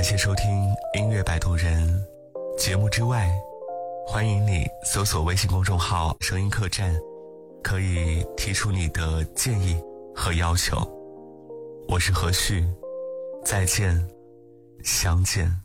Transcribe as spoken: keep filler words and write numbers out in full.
谢收听音乐摆渡人。节目之外，欢迎你搜索微信公众号声音客栈，可以提出你的建议和要求。我是何旭，再见，相见。